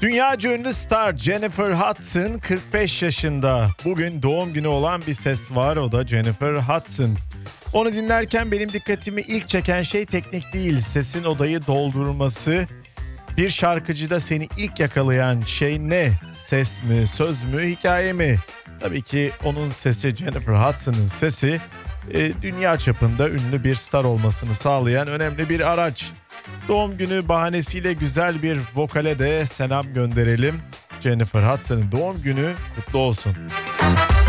Dünyaca ünlü star Jennifer Hudson 45 yaşında. Bugün doğum günü olan bir ses var, o da Jennifer Hudson. Onu dinlerken benim dikkatimi ilk çeken şey teknik değil, sesin odayı doldurması. Bir şarkıcıda seni ilk yakalayan şey ne? Ses mi, söz mü, hikaye mi? Tabii ki onun sesi, Jennifer Hudson'ın sesi dünya çapında ünlü bir star olmasını sağlayan önemli bir araç. Doğum günü bahanesiyle güzel bir vokale de selam gönderelim. Jennifer Hudson'ın doğum günü kutlu olsun.